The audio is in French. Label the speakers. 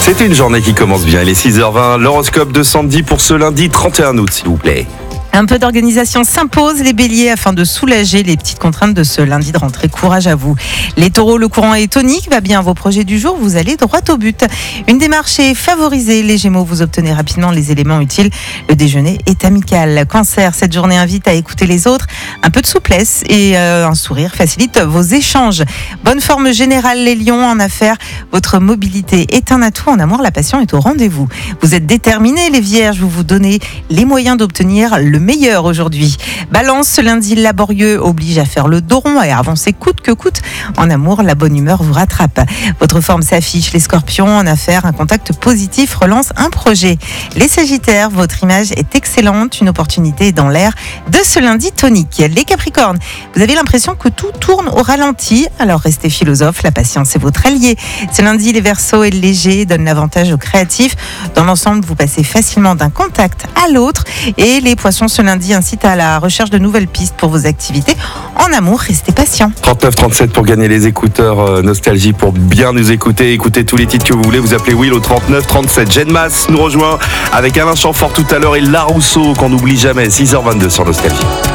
Speaker 1: C'est une journée qui commence bien. Il est 6h20. L'horoscope de Sandy pour ce lundi 31 août, s'il vous plaît.
Speaker 2: Un peu d'organisation s'impose, les béliers, afin de soulager les petites contraintes de ce lundi de rentrée. Courage à vous. Les taureaux, le courant est tonique, va bien vos projets du jour, vous allez droit au but. Une démarche est favorisée, les gémeaux, vous obtenez rapidement les éléments utiles. Le déjeuner est amical. Cancer, cette journée invite à écouter les autres. Un peu de souplesse et un sourire facilite vos échanges. Bonne forme générale, les lions, en affaires. Votre mobilité est un atout. En amour, la passion est au rendez-vous. Vous êtes déterminés, les vierges, vous vous donnez les moyens d'obtenir le meilleur aujourd'hui. Balance, ce lundi laborieux oblige à faire le dos rond et à avancer coûte que coûte. En amour, la bonne humeur vous rattrape. Votre forme s'affiche, les scorpions. En affaires, un contact positif relance un projet. Les sagittaires, votre image est excellente. Une opportunité est dans l'air de ce lundi tonique. Les capricornes, vous avez l'impression que tout tourne au ralenti. Alors restez philosophe, la patience est votre allié. Ce lundi, les verseaux et le léger donnent l'avantage aux créatifs. Dans l'ensemble, vous passez facilement d'un contact à l'autre. Et les poissons, ce lundi, incite à la recherche de nouvelles pistes pour vos activités. En amour, restez patient.
Speaker 1: 39-37 pour gagner les écouteurs Nostalgie pour bien nous écouter. Écoutez tous les titres que vous voulez. Vous appelez Will au 39-37. Jeanne Masse nous rejoint avec Alain Chamfort tout à l'heure et La Rousseau qu'on n'oublie jamais. 6h22 sur Nostalgie.